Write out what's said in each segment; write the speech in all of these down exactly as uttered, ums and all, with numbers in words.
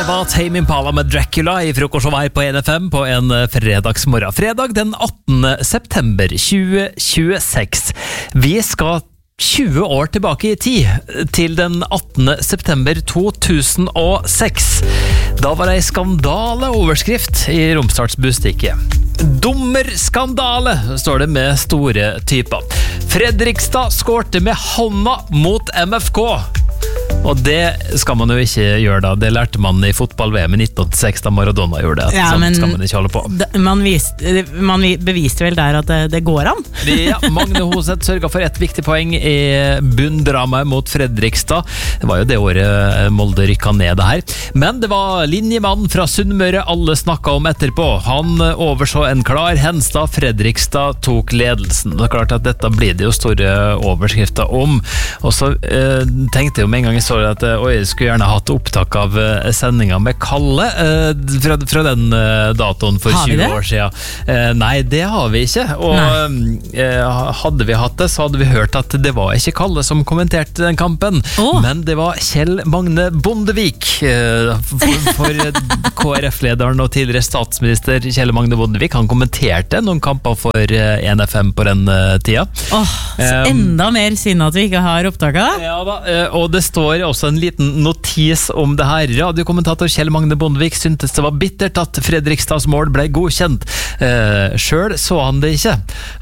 var Tame Impala med Dracula i frokost her på N F M på en fredagsmorgen. Fredag den attende september tjue tjueseks. Vi skal tjue år tilbake i tid, til den attende september to tusen og seks. Da var det en skandaleoverskrift i Romsdals Bustikke. Dommerskandale, står det med store typer. Fredrikstad skårte med hånda mot M F K. Og det skal man jo ikke gjøre da. Det lærte man i fotball-V M i nitten åttiseks da Maradona gjorde det. Ja, sånn men skal man ikke holde på. d- Man, viste, man vi- beviste vel der at det, det går an. Ja, Magne Hoseth sørget for et viktig poeng i bunndramaet mot Fredrikstad. Det var jo det året Molde rykket ned det her. Men det var linjemannen fra Sunnmøre alle snakket om etterpå. Han overså en klar henstad. Fredrikstad tok ledelsen. Det er klart at dette blir det jo store overskrifter om. Og så eh, tenkte jeg jo med en gang jeg så at oi, jeg skulle gjerne hatt opptak av uh, sendingen med Kalle uh, fra, fra den uh, datoen for Har vi tjue det? år siden. Uh, nei, det har vi ikke. Og uh, hadde vi hatt det, så hadde vi hørt at det var ikke Kalle som kommenterte den kampen, Oh. men det var Kjell Magne Bondevik. Uh, for for K R F-lederen og tidligere statsminister Kjell Magne Bondevik, han kommenterte noen kamper for uh, N F M på den uh, tida. Åh, så Um, enda mer synd at vi ikke har opptak av det. Ja da, eh, og det står også en liten notis om det her. Radiokommentator Kjell Magne Bondevik syntes det var bittert at Fredrikstads mål ble godkjent. Eh, selv så han det ikke.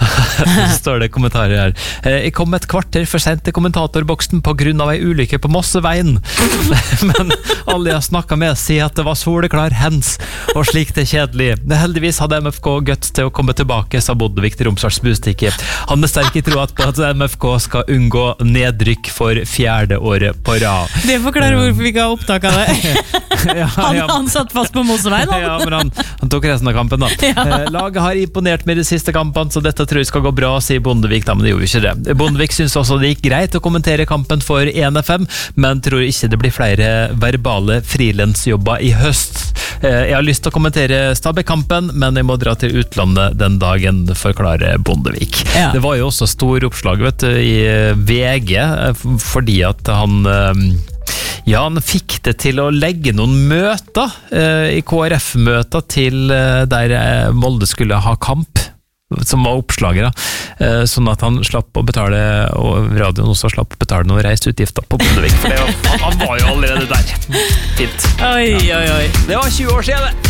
står det kommentarer her. Eh, jeg kom et kvarter for sent til kommentatorboksen på grunn av en ulykke på Mosseveien. Men alle jeg snakket med sier at det var soleklar hens, og slik det er kjedelig. Det heldigvis hadde M F K guts til å komme tilbake, sa Bondevik til Romsdals Bustikke. Han er sterk i troa på at M F K skal unngå nedrykk for fjerde året på rad. Det forklarer hvorfor vi ikke har opptak av det. Ja, Han, ja. han satt fast på Mosseveien. han. Ja, men han, han tok resten av kampen da. Eh, Laget har imponert med de siste kampene, så dette tror jeg skal gå bra, sier Bondevik, da, men det gjorde jo ikke det. Bondevik synes også det gikk greit å kommentere kampen for N F M, men tror ikke det blir flere verbale frilansjobber i høst. Eh, jeg har lyst til å kommentere Stabæk-kampen, men jeg må dra til utlandet den dagen, forklarer Bondevik. Ja. Det var jo også stor oppslag, vet du, i V G, eh, fordi at han... eh, Ja, han fikk det til å legge noen møter eh, i K R F-møter til eh, der eh, Molde skulle ha kamp, som var oppslaget da. Eh, sånn at han slapp å betale, og radioen også slapp å betale noen reiseutgifter på Bondevik, for det var, han var jo allerede der. Fint. Oi, oi, oi. Det var tjue år siden det.